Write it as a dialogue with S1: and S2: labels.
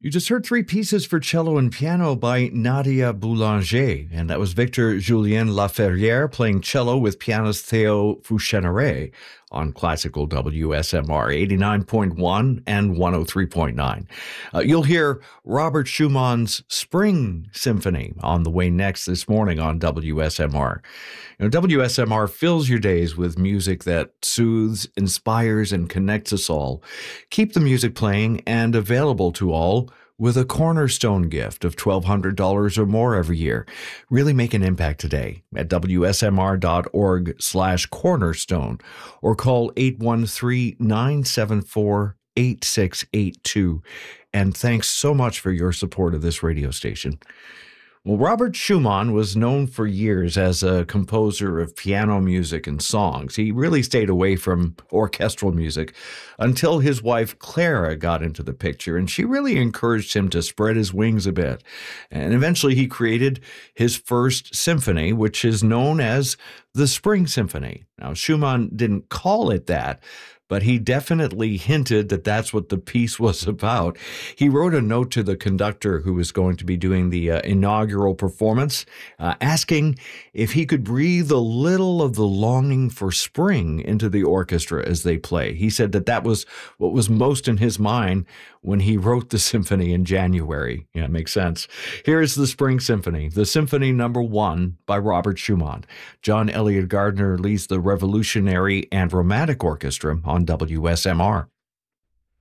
S1: You just heard three pieces for cello and piano by Nadia Boulanger, and that was Victor Julien Laferrière playing cello with pianist Theo Foucheneret on classical WSMR 89.1 and 103.9. You'll hear Robert Schumann's Spring Symphony on the way next this morning on WSMR. WSMR fills your days with music that soothes, inspires, and connects us all. Keep the music playing and available to all with a cornerstone gift of $1,200 or more every year. Really make an impact today at wsmr.org/cornerstone or call 813-974-8682. And thanks so much for your support of this radio station. Well, Robert Schumann was known for years as a composer of piano music and songs. He really stayed away from orchestral music until his wife Clara got into the picture, and she really encouraged him to spread his wings a bit. And eventually he created his first symphony, which is known as the Spring Symphony. Now, Schumann didn't call it that, but he definitely hinted that that's what the piece was about. He wrote a note to the conductor who was going to be doing the inaugural performance, asking if he could breathe a little of the longing for spring into the orchestra as they play. He said that that was what was most in his mind when he wrote the symphony in January. Yeah, it makes sense. Here is the Spring Symphony, the Symphony Number 1 by Robert Schumann. John Elliott Gardner leads the Revolutionary and Romantic Orchestra on WSMR.